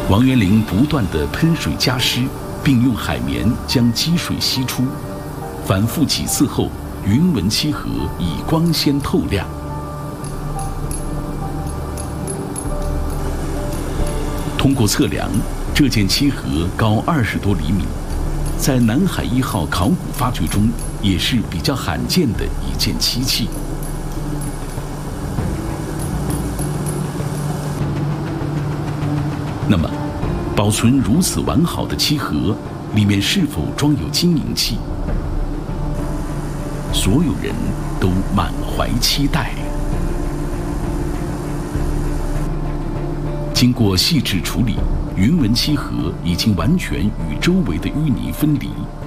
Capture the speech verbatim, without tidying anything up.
王元龄不断地喷水加湿，并用海绵将积水吸出，反复几次后，云纹七河已光鲜透亮。通过测量，这件七河高二十多厘米，在南海一号考古发掘中也是比较罕见的一件漆器。那么，保存如此完好的漆盒，里面是否装有金银器？所有人都满怀期待。经过细致处理，云纹漆盒已经完全与周围的淤泥分离，